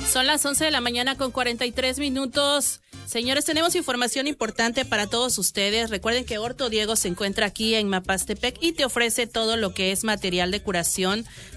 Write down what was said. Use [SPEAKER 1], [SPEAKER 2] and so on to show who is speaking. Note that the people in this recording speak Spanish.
[SPEAKER 1] Son las 11 de la mañana con 43 minutos. Señores, tenemos información importante para todos ustedes. Recuerden que Orto Diego se encuentra aquí en Mapastepec y te ofrece todo lo que es material de curación